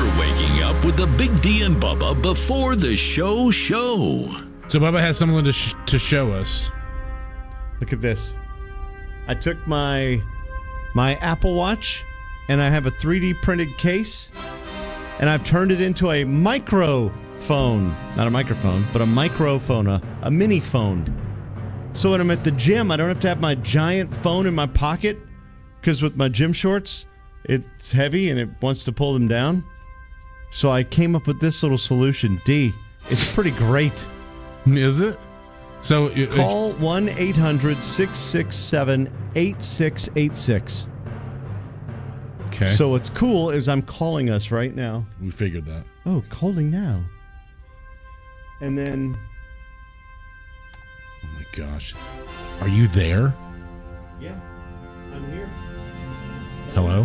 You're waking up with the Big D and Bubba before the show. So Bubba has someone to show us. Look at this. I took my Apple Watch, and I have a 3D printed case, and I've turned it into a microphone. Not a microphone, but a microphone, a mini phone. So when I'm at the gym, I don't have to have my giant phone in my pocket, because with my gym shorts, it's heavy and it wants to pull them down. So I came up with this little solution. D, it's pretty great. Is it? So call 1-800-667-8686. Okay. So what's cool is I'm calling us right now. We figured that. Oh, calling now. And then... Oh my gosh. Are you there? Yeah, I'm here. Hello?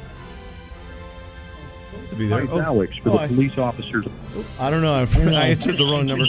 To be there. Hi, Alex, for the police officers. I don't know. I answered the wrong number.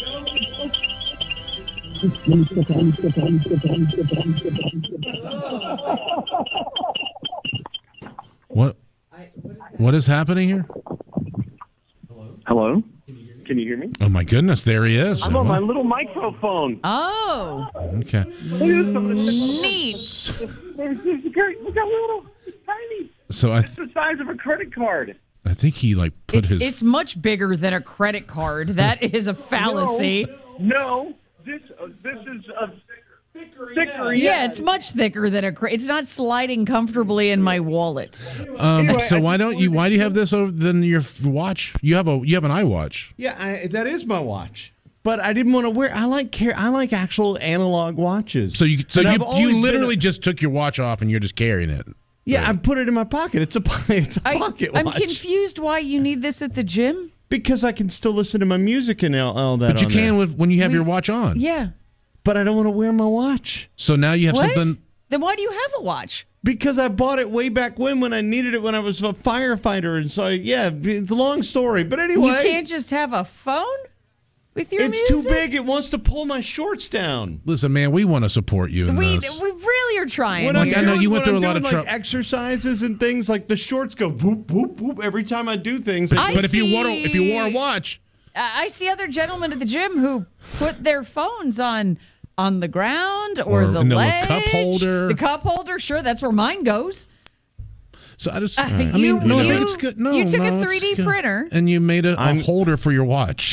What is happening here? Hello? Can you hear me? Oh my goodness, there he is. I'm on my little microphone. Oh. Okay. Neat. It's a little, it's tiny. So it's the size of a credit card. I think he put his... It's much bigger than a credit card. That is a fallacy. No. This is a thicker. Yeah, it's much thicker than a credit. It's not sliding comfortably in my wallet. Anyway, so why do you have this over than your watch? You have an iWatch. Yeah, that is my watch. But I didn't want to wear. I like actual analog watches. So you literally just took your watch off and you're just carrying it. Yeah, I put it in my pocket. It's a pocket watch. I'm confused why you need this at the gym. Because I can still listen to my music and all that. But you can when you have your watch on. Yeah. But I don't want to wear my watch. So now you have something. Then why do you have a watch? Because I bought it way back when I needed it when I was a firefighter. And so, yeah, it's a long story. But anyway. You can't just have a phone with your music? It's too big. It wants to pull my shorts down. Listen, man, we want to support you in this. We really are trying. I know you went through a lot of trouble. Like exercises and things, like the shorts go whoop, whoop, whoop every time I do things. But if you wore a watch. I see other gentlemen at the gym who put their phones on the ground or the ledge. Cup holder. The cup holder, sure, that's where mine goes. So I just, I think it's good. No, you took a 3D printer and you made a holder for your watch.